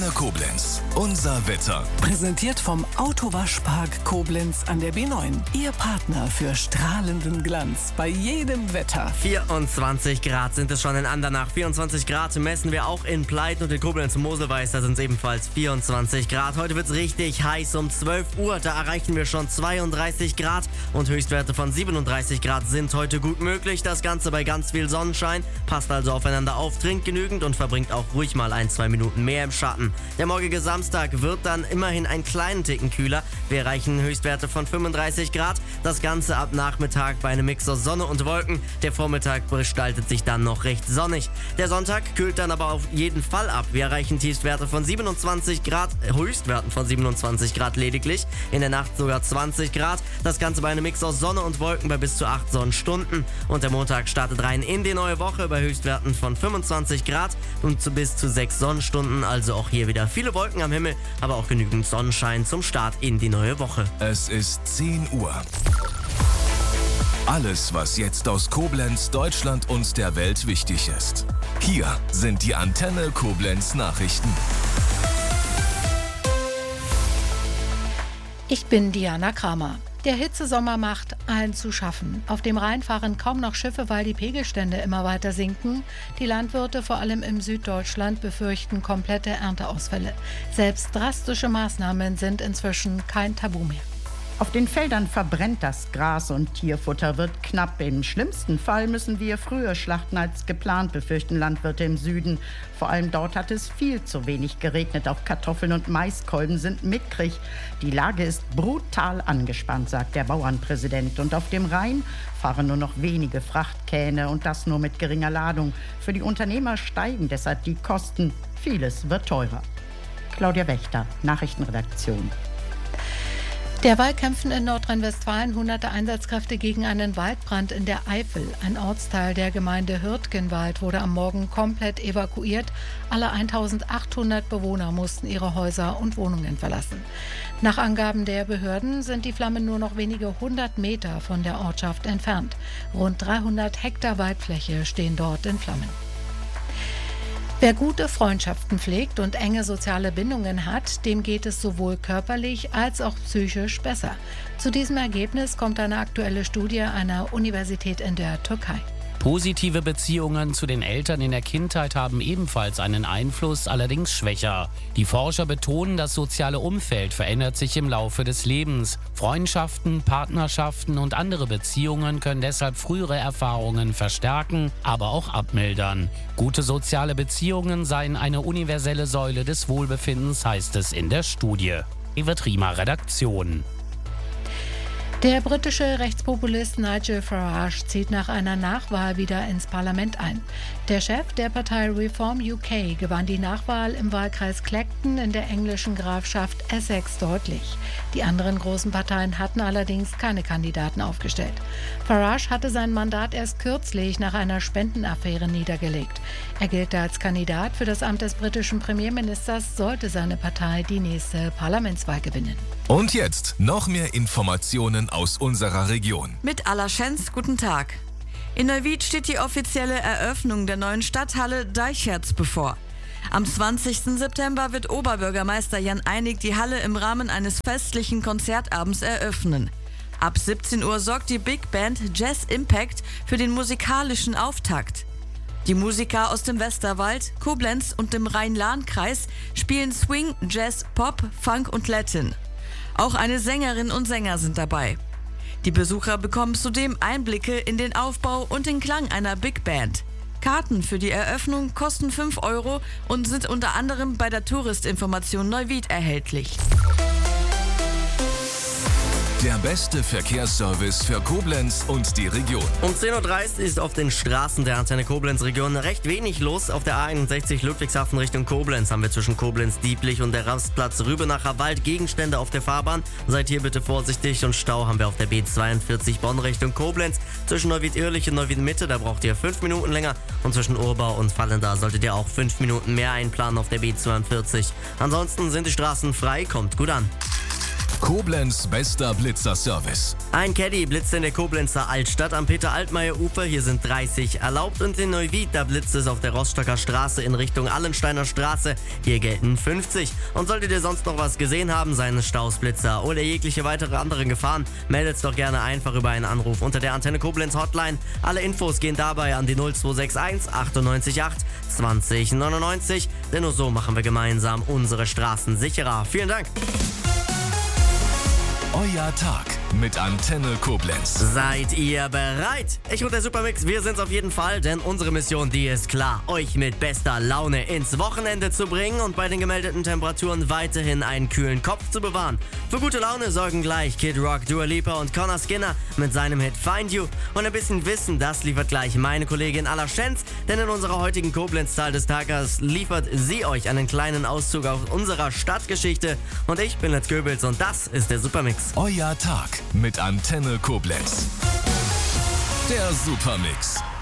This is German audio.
Antenne Koblenz. Unser Wetter. Präsentiert vom Autowaschpark Koblenz an der B9. Ihr Partner für strahlenden Glanz bei jedem Wetter. 24 Grad sind es schon in Andernach. 24 Grad messen wir auch in Pleiten und in Koblenz-Moselweiß. Da sind es ebenfalls 24 Grad. Heute wird es richtig heiß um 12 Uhr. Da erreichen wir schon 32 Grad und Höchstwerte von 37 Grad sind heute gut möglich. Das Ganze bei ganz viel Sonnenschein. Passt also aufeinander auf, trinkt genügend und verbringt auch ruhig mal 1-2 Minuten mehr im Schatten. Der morgige Samstag wird dann immerhin einen kleinen Ticken kühler. Wir erreichen Höchstwerte von 35 Grad. Das Ganze ab Nachmittag bei einem Mix aus Sonne und Wolken. Der Vormittag gestaltet sich dann noch recht sonnig. Der Sonntag kühlt dann aber auf jeden Fall ab. Wir erreichen Tiefstwerte von 27 Grad, Höchstwerten von 27 Grad lediglich. In der Nacht sogar 20 Grad. Das Ganze bei einem Mix aus Sonne und Wolken bei bis zu 8 Sonnenstunden. Und der Montag startet rein in die neue Woche bei Höchstwerten von 25 Grad und bis zu 6 Sonnenstunden. Also auch hier wieder viele Wolken am Himmel, aber auch genügend Sonnenschein zum Start in die neue Woche. Es ist 10 Uhr. Alles, was jetzt aus Koblenz, Deutschland und der Welt wichtig ist. Hier sind die Antenne Koblenz Nachrichten. Ich bin Diana Kramer. Der Hitzesommer macht allen zu schaffen. Auf dem Rhein fahren kaum noch Schiffe, weil die Pegelstände immer weiter sinken. Die Landwirte, vor allem im Süddeutschland, befürchten komplette Ernteausfälle. Selbst drastische Maßnahmen sind inzwischen kein Tabu mehr. Auf den Feldern verbrennt das Gras und Tierfutter wird knapp. Im schlimmsten Fall müssen wir früher schlachten als geplant, befürchten Landwirte im Süden. Vor allem dort hat es viel zu wenig geregnet. Auch Kartoffeln und Maiskolben sind mickrig. Die Lage ist brutal angespannt, sagt der Bauernpräsident. Und auf dem Rhein fahren nur noch wenige Frachtkähne und das nur mit geringer Ladung. Für die Unternehmer steigen deshalb die Kosten. Vieles wird teurer. Claudia Wächter, Nachrichtenredaktion. Derweil kämpfen in Nordrhein-Westfalen hunderte Einsatzkräfte gegen einen Waldbrand in der Eifel. Ein Ortsteil der Gemeinde Hürtgenwald wurde am Morgen komplett evakuiert. Alle 1800 Bewohner mussten ihre Häuser und Wohnungen verlassen. Nach Angaben der Behörden sind die Flammen nur noch wenige 100 Meter von der Ortschaft entfernt. Rund 300 Hektar Waldfläche stehen dort in Flammen. Wer gute Freundschaften pflegt und enge soziale Bindungen hat, dem geht es sowohl körperlich als auch psychisch besser. Zu diesem Ergebnis kommt eine aktuelle Studie einer Universität in der Türkei. Positive Beziehungen zu den Eltern in der Kindheit haben ebenfalls einen Einfluss, allerdings schwächer. Die Forscher betonen, das soziale Umfeld verändert sich im Laufe des Lebens. Freundschaften, Partnerschaften und andere Beziehungen können deshalb frühere Erfahrungen verstärken, aber auch abmildern. Gute soziale Beziehungen seien eine universelle Säule des Wohlbefindens, heißt es in der Studie. Evert Riemer, Redaktion. Der britische Rechtspopulist Nigel Farage zieht nach einer Nachwahl wieder ins Parlament ein. Der Chef der Partei Reform UK gewann die Nachwahl im Wahlkreis Clacton in der englischen Grafschaft Essex deutlich. Die anderen großen Parteien hatten allerdings keine Kandidaten aufgestellt. Farage hatte sein Mandat erst kürzlich nach einer Spendenaffäre niedergelegt. Er gilt als Kandidat für das Amt des britischen Premierministers, sollte seine Partei die nächste Parlamentswahl gewinnen. Und jetzt noch mehr Informationen aus unserer Region. Mit Alaschenz, guten Tag. In Neuwied steht die offizielle Eröffnung der neuen Stadthalle Deicherz bevor. Am 20. September wird Oberbürgermeister Jan Einig die Halle im Rahmen eines festlichen Konzertabends eröffnen. Ab 17 Uhr sorgt die Big Band Jazz Impact für den musikalischen Auftakt. Die Musiker aus dem Westerwald, Koblenz und dem Rhein-Lahn-Kreis spielen Swing, Jazz, Pop, Funk und Latin. Auch eine Sängerin und Sänger sind dabei. Die Besucher bekommen zudem Einblicke in den Aufbau und den Klang einer Big Band. Karten für die Eröffnung kosten 5 € und sind unter anderem bei der Touristinformation Neuwied erhältlich. Der beste Verkehrsservice für Koblenz und die Region. Um 10.30 Uhr ist auf den Straßen der Antenne Koblenz-Region recht wenig los. Auf der A61 Ludwigshafen Richtung Koblenz haben wir zwischen Koblenz-Dieblich und der Rastplatz Rübenacher Wald Gegenstände auf der Fahrbahn. Seid hier bitte vorsichtig, und Stau haben wir auf der B42 Bonn Richtung Koblenz. Zwischen Neuwied-Irrlich und Neuwied-Mitte, da braucht ihr 5 Minuten länger. Und zwischen Urbau und Vallendar solltet ihr auch 5 Minuten mehr einplanen auf der B42. Ansonsten sind die Straßen frei, kommt gut an. Koblenz bester Blitzerservice. Ein Caddy blitzt in der Koblenzer Altstadt am Peter-Altmaier-Ufer. Hier sind 30 erlaubt. Und in Neuwied, da blitzt es auf der Rostocker Straße in Richtung Allensteiner Straße. Hier gelten 50. Und solltet ihr sonst noch was gesehen haben, seien es Stausblitzer oder jegliche weitere anderen Gefahren, meldet es doch gerne einfach über einen Anruf unter der Antenne Koblenz Hotline. Alle Infos gehen dabei an die 0261 98 8 20 99. Denn nur so machen wir gemeinsam unsere Straßen sicherer. Vielen Dank. Euer Tag mit Antenne Koblenz. Seid ihr bereit? Ich und der Supermix, wir sind's auf jeden Fall, denn unsere Mission, die ist klar, euch mit bester Laune ins Wochenende zu bringen und bei den gemeldeten Temperaturen weiterhin einen kühlen Kopf zu bewahren. Für gute Laune sorgen gleich Kid Rock, Dua Lipa und Connor Skinner mit seinem Hit Find You. Und ein bisschen Wissen, das liefert gleich meine Kollegin Alla Schenz, denn in unserer heutigen Koblenz-Zahl des Tages liefert sie euch einen kleinen Auszug aus unserer Stadtgeschichte. Und ich bin Let's Goebbels und das ist der Supermix. Euer Tag mit Antenne Koblenz. Der Supermix.